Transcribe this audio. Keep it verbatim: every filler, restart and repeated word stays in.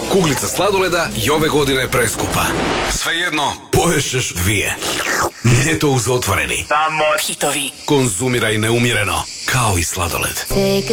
Kuglica sladoleda i ove godine je preskupa. Svejedno, poješeš dvije. Ljeto uz otvoreni. Samo hitovi. Konzumiraj neumjereno, kao i sladoled.